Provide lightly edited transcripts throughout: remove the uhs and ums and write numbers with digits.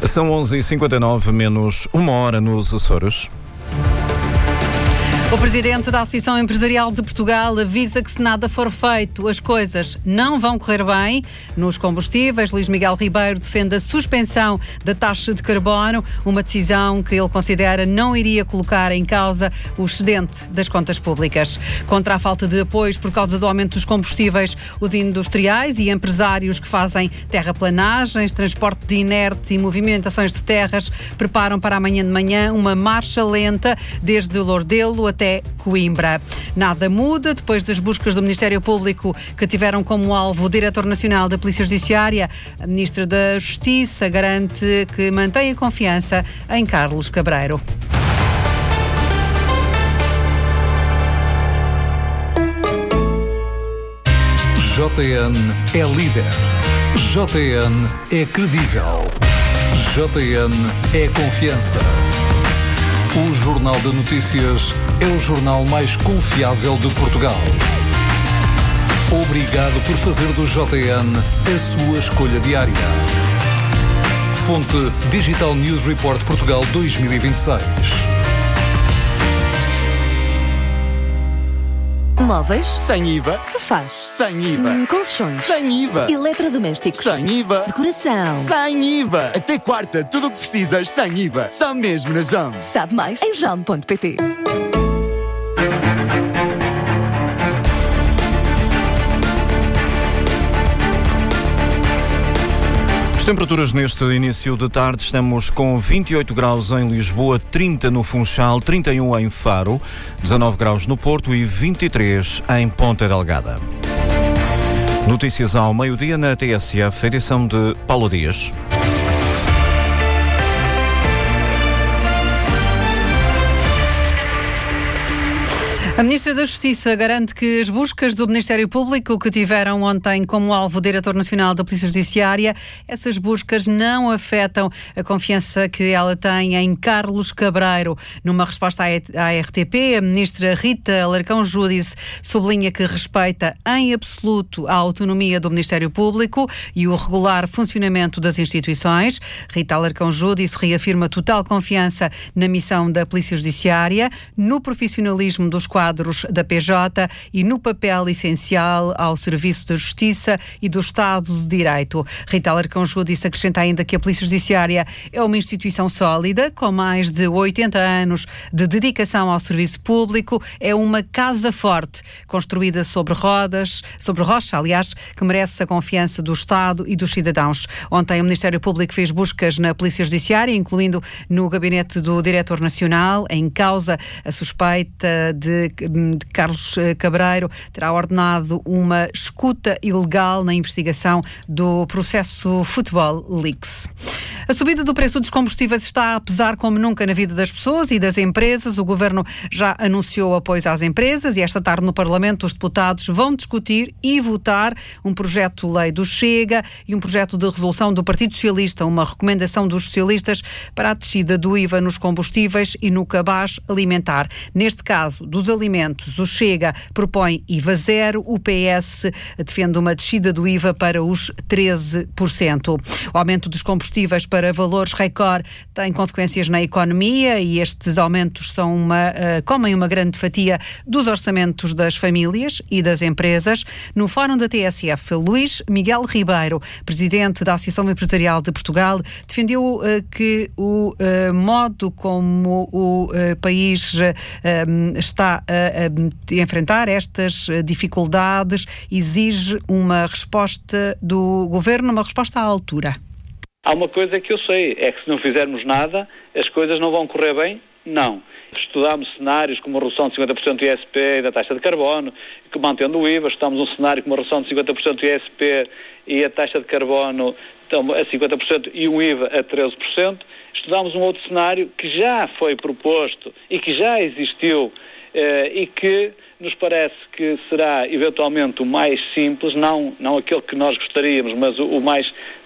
São 11h59, menos uma hora nos Açores. O presidente da Associação Empresarial de Portugal avisa que se nada for feito, as coisas não vão correr bem. Nos combustíveis, Luís Miguel Ribeiro defende a suspensão da taxa de carbono, uma decisão que ele considera não iria colocar em causa o excedente das contas públicas. Contra a falta de apoios por causa do aumento dos combustíveis, os industriais e empresários que fazem terraplanagens, transporte de inertes e movimentações de terras preparam para amanhã de manhã uma marcha lenta desde Lourdelo até Coimbra. Nada muda depois das buscas do Ministério Público que tiveram como alvo o Diretor Nacional da Polícia Judiciária. A Ministra da Justiça garante que mantém a confiança em Carlos Cabreiro. JN é líder. JN é credível. JN é confiança. O Jornal de Notícias é o jornal mais confiável de Portugal. Obrigado por fazer do JN a sua escolha diária. Fonte Digital News Report Portugal 2026. Móveis? Sem IVA. Sofás? Sem IVA. Colchões? Sem IVA. Eletrodomésticos? Sem IVA. Decoração? Sem IVA. Até quarta, tudo o que precisas sem IVA. Só mesmo na JAM. Sabe mais em jam.pt. As temperaturas neste início de tarde, estamos com 28 graus em Lisboa, 30 no Funchal, 31 em Faro, 19 graus no Porto e 23 em Ponta Delgada. Notícias ao meio-dia na TSF, edição de Paulo Dias. A Ministra da Justiça garante que as buscas do Ministério Público que tiveram ontem como alvo o Diretor Nacional da Polícia Judiciária, essas buscas não afetam a confiança que ela tem em Carlos Cabreiro. Numa resposta à RTP, a Ministra Rita Alarcão Júdice sublinha que respeita em absoluto a autonomia do Ministério Público e o regular funcionamento das instituições. Rita Alarcão Júdice reafirma total confiança na missão da Polícia Judiciária, no profissionalismo dos quadros da PJ e no papel essencial ao serviço da Justiça e do Estado de Direito. Rita Alarcão Júdice acrescenta ainda que a Polícia Judiciária é uma instituição sólida, com mais de 80 anos de dedicação ao serviço público, é uma casa forte, construída sobre rocha, aliás, que merece a confiança do Estado e dos cidadãos. Ontem o Ministério Público fez buscas na Polícia Judiciária, incluindo no gabinete do Diretor Nacional, em causa a suspeita de Carlos Cabreiro terá ordenado uma escuta ilegal na investigação do processo Futebol Leaks. A subida do preço dos combustíveis está a pesar como nunca na vida das pessoas e das empresas. O Governo já anunciou apoios às empresas e esta tarde no Parlamento os deputados vão discutir e votar um projeto de lei do Chega e um projeto de resolução do Partido Socialista, uma recomendação dos socialistas para a descida do IVA nos combustíveis e no cabaz alimentar. Neste caso, dos alimentos, o Chega propõe IVA zero, o PS defende uma descida do IVA para os 13%. O aumento dos combustíveis para valores recorde tem consequências na economia e estes aumentos comem uma grande fatia dos orçamentos das famílias e das empresas. No Fórum da TSF, Luís Miguel Ribeiro, presidente da Associação Empresarial de Portugal, defendeu que o modo como o país está a enfrentar estas dificuldades exige uma resposta do Governo, uma resposta à altura. Há uma coisa que eu sei, é que se não fizermos nada, as coisas não vão correr bem? Não. Estudámos cenários como a redução de 50% do ISP e da taxa de carbono, que mantendo o IVA, estudámos um cenário como a redução de 50% do ISP e a taxa de carbono a 50% e um IVA a 13%. Estudámos um outro cenário que já foi proposto e que já existiu e que nos parece que será eventualmente o mais simples, não aquele que nós gostaríamos, mas o mais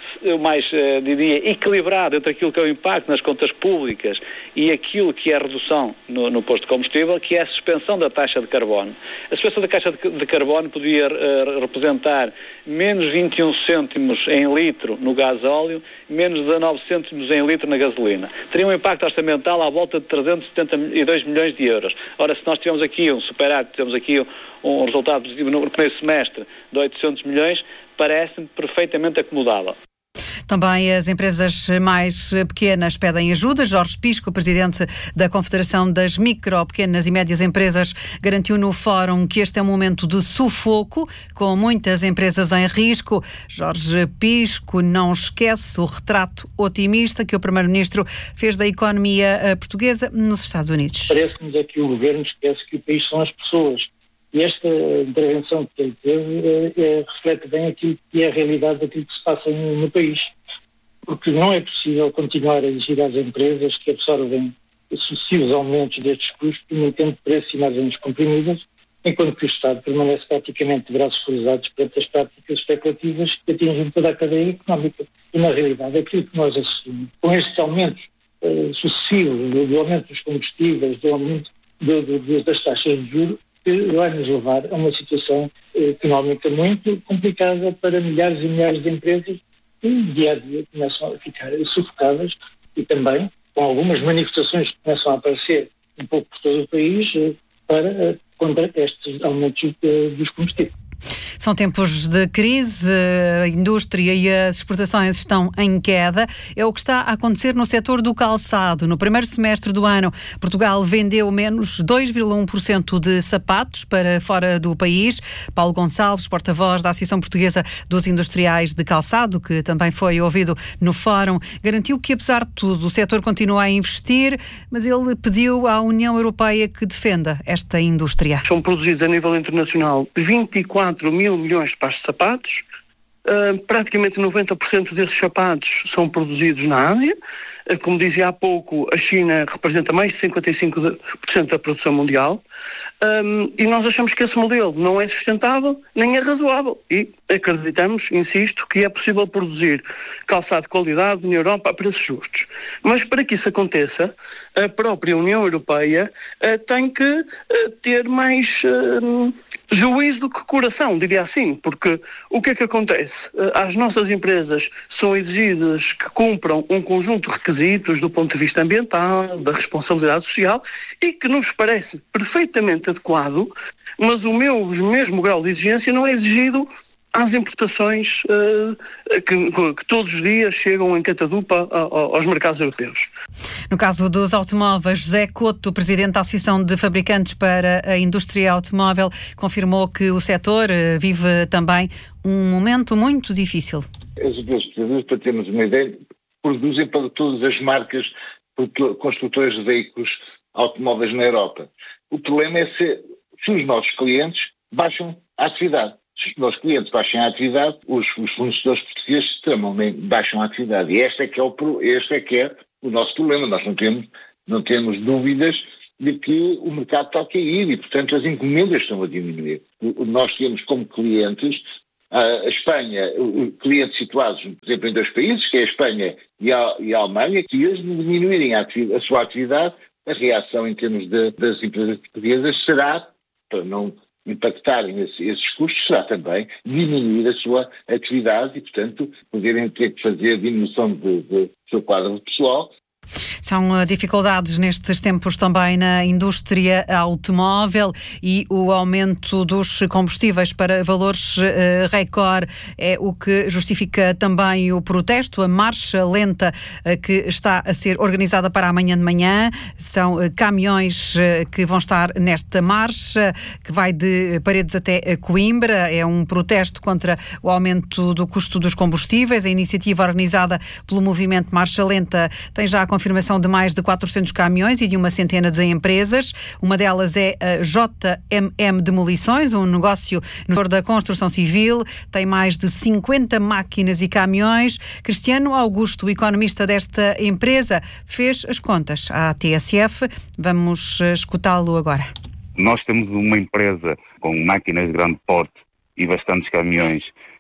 diria, equilibrado entre aquilo que é o impacto nas contas públicas e aquilo que é a redução no posto de combustível, que é a suspensão da taxa de carbono. A suspensão da taxa de carbono podia representar menos 21 cêntimos em litro no gasóleo, menos 19 cêntimos em litro na gasolina. Teria um impacto orçamental à volta de 372 milhões de euros. Ora, se nós tivermos aqui um superávit, temos aqui um resultado positivo no primeiro semestre de 800 milhões, parece-me perfeitamente acomodável. Também as empresas mais pequenas pedem ajuda. Jorge Pisco, presidente da Confederação das Micro, Pequenas e Médias Empresas, garantiu no fórum que este é um momento de sufoco, com muitas empresas em risco. Jorge Pisco não esquece o retrato otimista que o primeiro-ministro fez da economia portuguesa nos Estados Unidos. Parece-nos é que o governo esquece que o país são as pessoas. E esta intervenção que ele teve reflete bem aquilo que é a realidade daquilo que se passa no país. Porque não é possível continuar a exigir às empresas que absorvem sucessivos aumentos destes custos, mantendo preços e margens comprimidas, enquanto que o Estado permanece praticamente de braços cruzados perante as práticas especulativas que atingem toda a cadeia económica. E, na realidade, aquilo que nós assistimos, com estes aumentos sucessivos, do aumento dos combustíveis, do aumento das taxas de juros, que vai nos levar a uma situação económica muito complicada para milhares e milhares de empresas que dia a dia começam a ficar sufocadas e também com algumas manifestações que começam a aparecer um pouco por todo o país contra estes aumentos dos combustíveis. São tempos de crise, a indústria e as exportações estão em queda. É o que está a acontecer no setor do calçado. No primeiro semestre do ano, Portugal vendeu menos 2,1% de sapatos para fora do país. Paulo Gonçalves, porta-voz da Associação Portuguesa dos Industriais de Calçado, que também foi ouvido no fórum, garantiu que, apesar de tudo, o setor continua a investir, mas ele pediu à União Europeia que defenda esta indústria. São produzidos a nível internacional 24 mil milhões de pares de sapatos, praticamente 90% desses sapatos são produzidos na Ásia. Como dizia há pouco, a China representa mais de 55% da produção mundial, e nós achamos que esse modelo não é sustentável nem é razoável e acreditamos, insisto, que é possível produzir calçado de qualidade na Europa a preços justos. Mas para que isso aconteça, a própria União Europeia tem que ter mais juízo do que coração, diria assim, porque o que é que acontece? As nossas empresas são exigidas que cumpram um conjunto de requisitos do ponto de vista ambiental, da responsabilidade social, e que nos parece perfeitamente adequado, mas o mesmo grau de exigência não é exigido às importações que todos os dias chegam em catadupa aos mercados europeus. No caso dos automóveis, José Couto, presidente da Associação de Fabricantes para a Indústria Automóvel, confirmou que o setor vive também um momento muito difícil. As empresas, para termos uma ideia, produzem para todas as marcas construtoras de veículos automóveis na Europa. O problema é se os nossos clientes baixam a atividade. Se os nossos clientes baixam a atividade, os fornecedores portugueses também baixam a atividade. E este é que é o nosso problema. Nós não temos dúvidas de que o mercado está a cair e, portanto, as encomendas estão a diminuir. Nós temos como clientes a Espanha, clientes situados, por exemplo, em dois países, que é a Espanha e a Alemanha, que eles diminuírem a sua atividade, a reação em termos das empresas portuguesas será, para não impactarem esses custos, será também diminuir a sua atividade e, portanto, poderem ter que fazer diminuição do seu quadro pessoal. São dificuldades nestes tempos também na indústria automóvel e o aumento dos combustíveis para valores recorde é o que justifica também o protesto, a marcha lenta que está a ser organizada para amanhã de manhã. São caminhões que vão estar nesta marcha, que vai de Paredes até Coimbra. É um protesto contra o aumento do custo dos combustíveis. A iniciativa organizada pelo movimento Marcha Lenta tem já a confirmação de mais de 400 caminhões e de uma centena de empresas. Uma delas é a JMM Demolições, um negócio no setor da construção civil. Tem mais de 50 máquinas e caminhões. Cristiano Augusto, o economista desta empresa, fez as contas à TSF. Vamos escutá-lo agora. Nós temos uma empresa com máquinas de grande porte e bastantes caminhões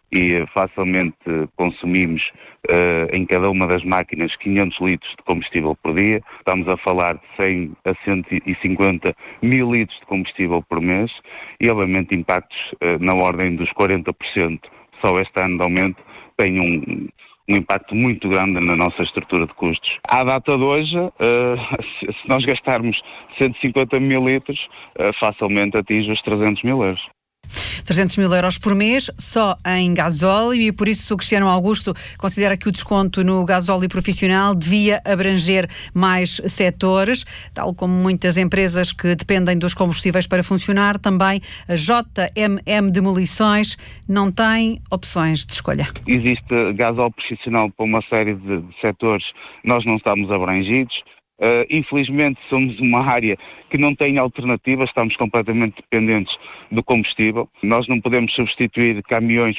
e facilmente consumimos em cada uma das máquinas 500 litros de combustível por dia. Estamos a falar de 100 a 150 mil litros de combustível por mês e, obviamente, impactos na ordem dos 40%. Só este ano de aumento tem um impacto muito grande na nossa estrutura de custos. À data de hoje, se nós gastarmos 150 mil litros, facilmente atinge os 300 mil euros. 300 mil euros por mês só em gasóleo, e por isso o Cristiano Augusto considera que o desconto no gasóleo profissional devia abranger mais setores, tal como muitas empresas que dependem dos combustíveis para funcionar. Também a JMM Demolições não tem opções de escolha. Existe gasóleo profissional para uma série de setores, nós não estamos abrangidos. Infelizmente somos uma área que não tem alternativas, estamos completamente dependentes do combustível. Nós não podemos substituir caminhões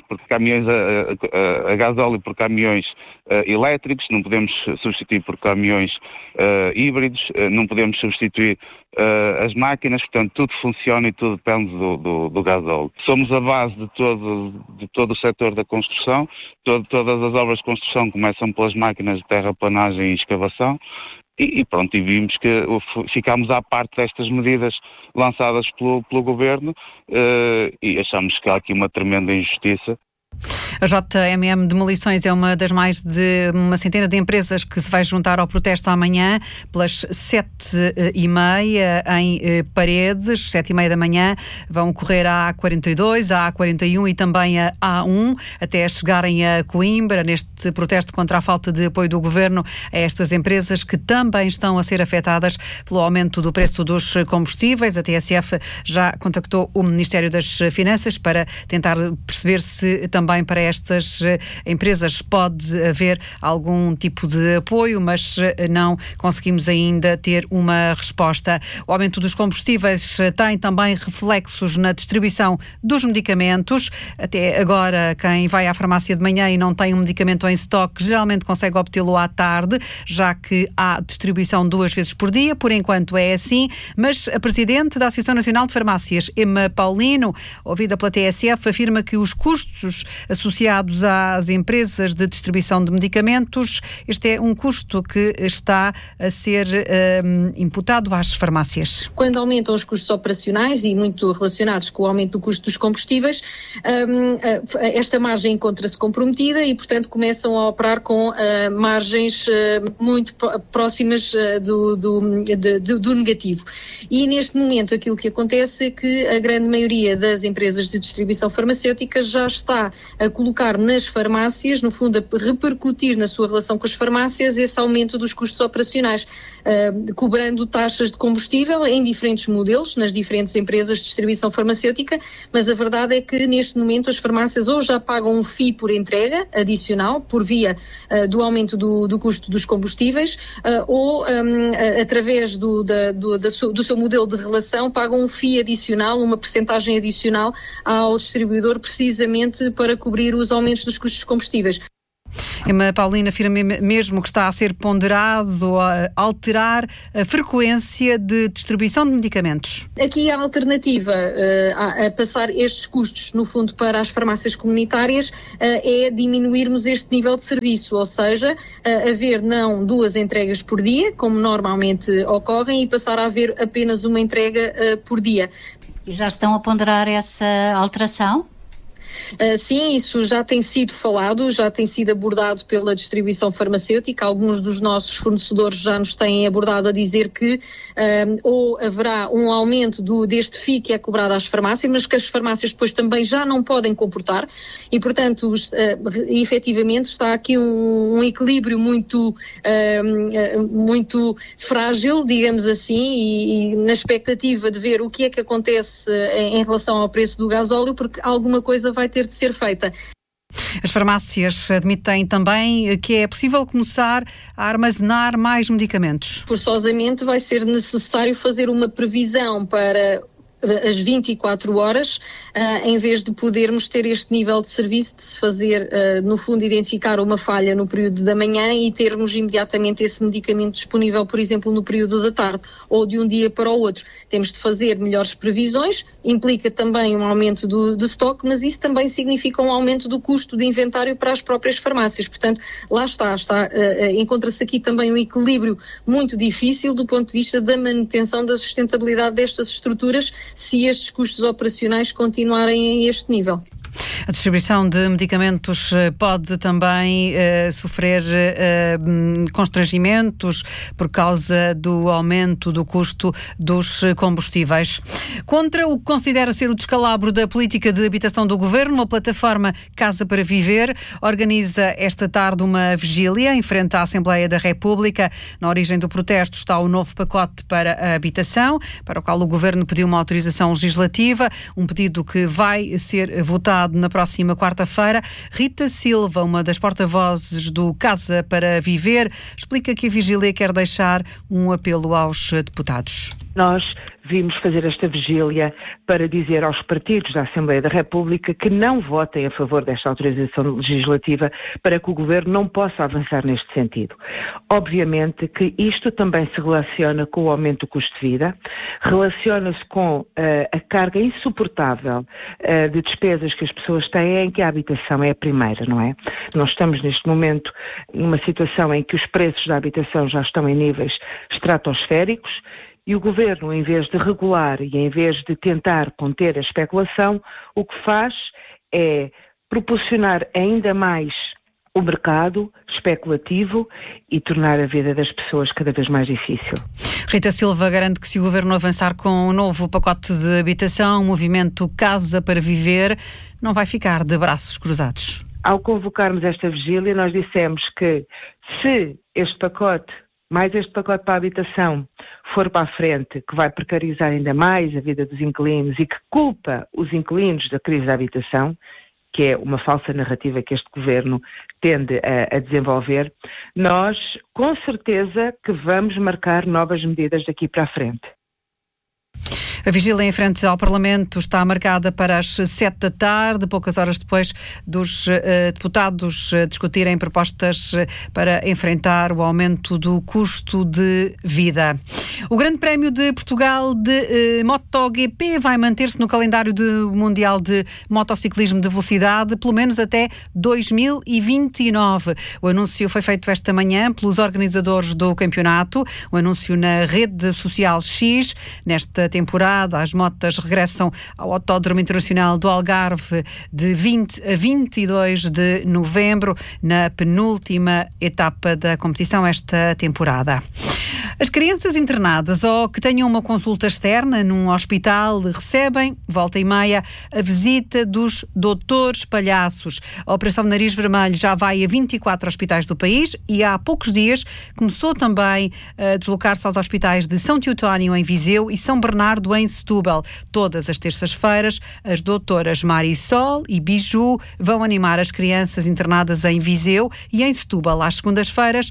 a gasóleo por caminhões elétricos, não podemos substituir por caminhões híbridos, não podemos substituir as máquinas, portanto tudo funciona e tudo depende do gasóleo. Somos a base de todo o setor da construção, todas as obras de construção começam pelas máquinas de terraplanagem e escavação. E pronto, e vimos que ficámos à parte destas medidas lançadas pelo Governo e achamos que há aqui uma tremenda injustiça. A JMM Demolições é uma das mais de uma centena de empresas que se vai juntar ao protesto amanhã pelas 7h30 em Paredes, 7h30 da manhã. Vão correr a A42, a A41 e também a A1 até chegarem a Coimbra, neste protesto contra a falta de apoio do Governo a estas empresas que também estão a ser afetadas pelo aumento do preço dos combustíveis. A TSF já contactou o Ministério das Finanças para tentar perceber se também para estas empresas pode haver algum tipo de apoio, mas não conseguimos ainda ter uma resposta. O aumento dos combustíveis tem também reflexos na distribuição dos medicamentos. Até agora, quem vai à farmácia de manhã e não tem um medicamento em estoque, geralmente consegue obtê-lo à tarde, já que há distribuição 2 vezes por dia. Por enquanto é assim, mas a Presidente da Associação Nacional de Farmácias, Emma Paulino, ouvida pela TSF, afirma que os custos associados às empresas de distribuição de medicamentos, este é um custo que está a ser imputado às farmácias. Quando aumentam os custos operacionais e muito relacionados com o aumento do custo dos combustíveis, esta margem encontra-se comprometida e, portanto, começam a operar com margens muito próximas do negativo. E, neste momento, aquilo que acontece é que a grande maioria das empresas de distribuição farmacêutica já está a colocar nas farmácias, no fundo, a repercutir na sua relação com as farmácias esse aumento dos custos operacionais, cobrando taxas de combustível em diferentes modelos, nas diferentes empresas de distribuição farmacêutica, mas a verdade é que neste momento as farmácias ou já pagam um FII por entrega adicional, por via do aumento do custo dos combustíveis, ou através do seu modelo de relação pagam um FII adicional, uma percentagem adicional ao distribuidor, precisamente para cobrir os aumentos dos custos de combustíveis. Emma Paulino afirma mesmo que está a ser ponderado a alterar a frequência de distribuição de medicamentos. Aqui a alternativa a passar estes custos, no fundo, para as farmácias comunitárias é diminuirmos este nível de serviço, ou seja, haver não 2 entregas por dia, como normalmente ocorrem, e passar a haver apenas uma entrega por dia. E já estão a ponderar essa alteração? Sim, isso já tem sido falado, já tem sido abordado pela distribuição farmacêutica. Alguns dos nossos fornecedores já nos têm abordado a dizer que ou haverá um aumento deste FII que é cobrado às farmácias, mas que as farmácias depois também já não podem comportar e, portanto, efetivamente está aqui um equilíbrio muito frágil, digamos assim, e na expectativa de ver o que é que acontece em relação ao preço do gasóleo, porque alguma coisa vai ter de ser feita. As farmácias admitem também que é possível começar a armazenar mais medicamentos. Forçosamente vai ser necessário fazer uma previsão para as 24 horas, em vez de podermos ter este nível de serviço de se fazer, no fundo, identificar uma falha no período da manhã e termos imediatamente esse medicamento disponível, por exemplo, no período da tarde ou de um dia para o outro. Temos de fazer melhores previsões, implica também um aumento do estoque, mas isso também significa um aumento do custo de inventário para as próprias farmácias. Portanto, lá está encontra-se aqui também um equilíbrio muito difícil do ponto de vista da manutenção da sustentabilidade destas estruturas, se estes custos operacionais continuarem a este nível. A distribuição de medicamentos pode também sofrer constrangimentos por causa do aumento do custo dos combustíveis. Contra o que considera ser o descalabro da política de habitação do Governo, a plataforma Casa para Viver organiza esta tarde uma vigília em frente à Assembleia da República. Na origem do protesto está o novo pacote para a habitação, para o qual o Governo pediu uma autorização legislativa, um pedido que vai ser votado na próxima quarta-feira. Rita Silva, uma das porta-vozes do Casa para Viver, explica que a vigília quer deixar um apelo aos deputados. Nós vimos fazer esta vigília para dizer aos partidos da Assembleia da República que não votem a favor desta autorização legislativa para que o Governo não possa avançar neste sentido. Obviamente que isto também se relaciona com o aumento do custo de vida, relaciona-se com a carga insuportável de despesas que as pessoas têm, em que a habitação é a primeira, não é? Nós estamos neste momento numa situação em que os preços da habitação já estão em níveis estratosféricos. E o Governo, em vez de regular e em vez de tentar conter a especulação, o que faz é proporcionar ainda mais o mercado especulativo e tornar a vida das pessoas cada vez mais difícil. Rita Silva garante que se o Governo avançar com um novo pacote de habitação, o movimento Casa para Viver não vai ficar de braços cruzados. Ao convocarmos esta vigília, nós dissemos que se este pacote, mais este pacote para a habitação, for para a frente, que vai precarizar ainda mais a vida dos inquilinos e que culpa os inquilinos da crise da habitação, que é uma falsa narrativa que este Governo tende a desenvolver, nós, com certeza, que vamos marcar novas medidas daqui para a frente. A vigília em frente ao Parlamento está marcada para as 7 da tarde, poucas horas depois dos deputados discutirem propostas para enfrentar o aumento do custo de vida. O Grande Prémio de Portugal de MotoGP vai manter-se no calendário do Mundial de Motociclismo de Velocidade, pelo menos até 2029. O anúncio foi feito esta manhã pelos organizadores do campeonato, o anúncio na rede social X. Nesta temporada, as motas regressam ao Autódromo Internacional do Algarve de 20 a 22 de novembro, na penúltima etapa da competição esta temporada. As crianças internadas ou que tenham uma consulta externa num hospital recebem, volta e meia, a visita dos doutores palhaços. A Operação Nariz Vermelho já vai a 24 hospitais do país e há poucos dias começou também a deslocar-se aos hospitais de São Teotónio em Viseu e São Bernardo em Setúbal. Todas as terças-feiras, as doutoras Marisol e Biju vão animar as crianças internadas em Viseu e em Setúbal. Às segundas-feiras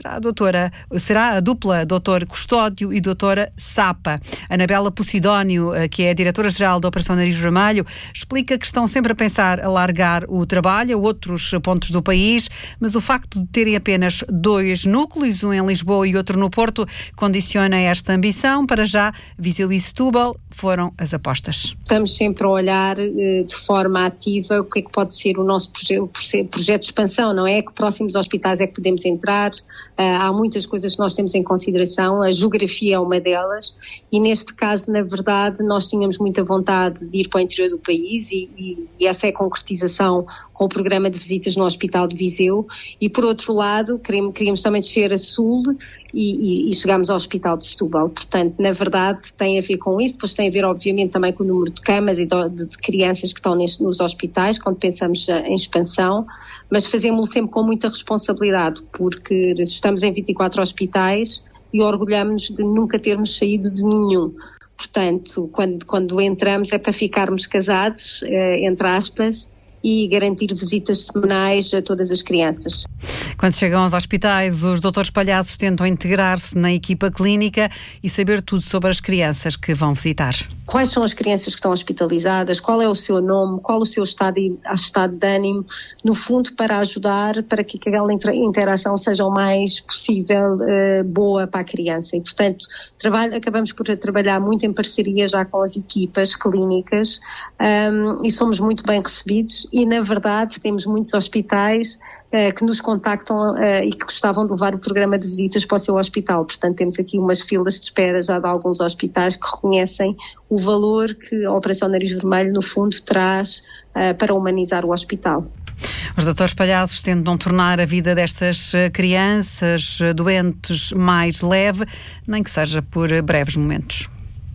será a dupla Dr. Custódio e doutora Sapa. Anabela Posidónio, que é a diretora-geral da Operação Nariz Vermelho, explica que estão sempre a pensar alargar o trabalho a outros pontos do país, mas o facto de terem apenas 2 núcleos, um em Lisboa e outro no Porto, condiciona esta ambição. Para já, Viseu e Setúbal foram as apostas. Estamos sempre a olhar de forma ativa o que é que pode ser o nosso projeto de expansão, não é? Que próximos hospitais é que podemos entrar? Há muitas coisas que nós temos em consideração, a geografia é uma delas e neste caso, na verdade, nós tínhamos muita vontade de ir para o interior do país e essa é a concretização com o programa de visitas no Hospital de Viseu e, por outro lado, queríamos também descer a sul e chegámos ao Hospital de Setúbal. Portanto, na verdade, tem a ver com isso, depois tem a ver, obviamente, também com o número de camas e de crianças que estão nos hospitais, quando pensamos em expansão, mas fazemos-lo sempre com muita responsabilidade, porque estamos em 24 hospitais e orgulhamos-nos de nunca termos saído de nenhum. Portanto, quando entramos é para ficarmos casados, entre aspas, e garantir visitas semanais a todas as crianças. Quando chegam aos hospitais, os doutores Palhaços tentam integrar-se na equipa clínica e saber tudo sobre as crianças que vão visitar. Quais são as crianças que estão hospitalizadas, qual é o seu nome, qual o seu estado de ânimo, no fundo para ajudar para que aquela interação seja o mais possível boa para a criança. E, portanto, acabamos por trabalhar muito em parceria já com as equipas clínicas e somos muito bem recebidos e, na verdade, temos muitos hospitais que nos contactam e que gostavam de levar o programa de visitas para o seu hospital. Portanto, temos aqui umas filas de espera já de alguns hospitais que reconhecem o valor que a Operação Nariz Vermelho, no fundo, traz para humanizar o hospital. Os doutores Palhaços tentam tornar a vida destas crianças doentes mais leve, nem que seja por breves momentos.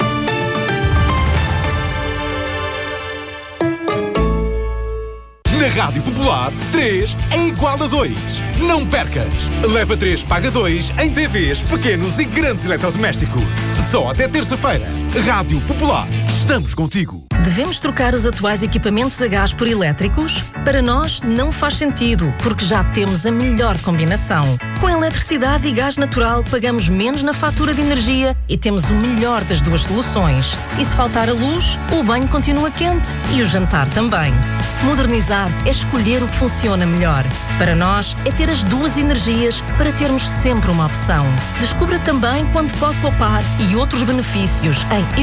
Na Rádio Popular, 3 é igual a 2. Não percas! Leva 3, paga 2 em TVs, pequenos e grandes eletrodomésticos. Só até terça-feira. Rádio Popular, estamos contigo. Devemos trocar os atuais equipamentos a gás por elétricos? Para nós, não faz sentido, porque já temos a melhor combinação. Com eletricidade e gás natural, pagamos menos na fatura de energia e temos o melhor das duas soluções. E se faltar a luz, o banho continua quente e o jantar também. Modernizar é escolher o que funciona melhor. Para nós, é ter as duas energias para termos sempre uma opção. Descubra também quanto pode poupar e outros benefícios em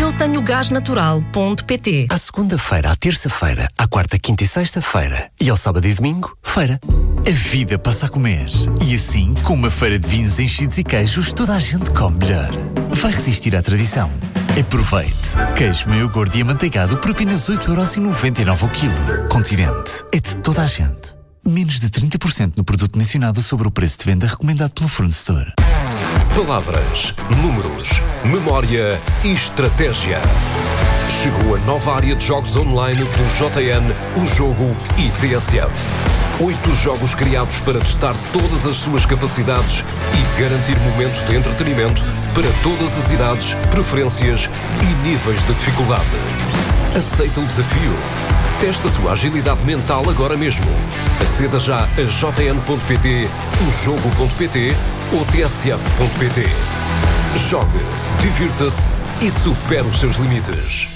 eutenhogasnatural.pt. À segunda-feira, à terça-feira, à quarta, quinta e sexta-feira e ao sábado e domingo, feira. A vida passa a comer. E assim, com uma feira de vinhos enchidos e queijos, toda a gente come melhor. Vai resistir à tradição. Aproveite. Queijo meio gordo e amanteigado por apenas 8,99€ o quilo. Continente. É de toda a gente. Menos de 30% no produto mencionado sobre o preço de venda recomendado pelo fornecedor. Palavras, números, memória e estratégia. Chegou a nova área de jogos online do JN, o Jogo e TSF. 8 jogos criados para testar todas as suas capacidades e garantir momentos de entretenimento para todas as idades, preferências e níveis de dificuldade. Aceita o desafio? Testa a sua agilidade mental agora mesmo. Aceda já a jn.pt, ojogo.pt ou tsf.pt. Jogue, divirta-se e supere os seus limites.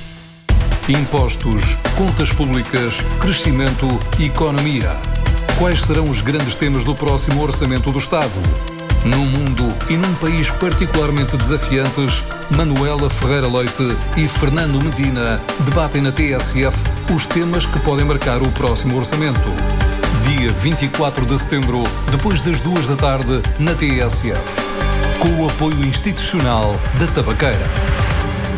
Impostos, contas públicas, crescimento e economia. Quais serão os grandes temas do próximo Orçamento do Estado? Num mundo e num país particularmente desafiantes, Manuela Ferreira Leite e Fernando Medina debatem na TSF os temas que podem marcar o próximo orçamento. Dia 24 de setembro, depois das 14h, na TSF. Com o apoio institucional da Tabaqueira.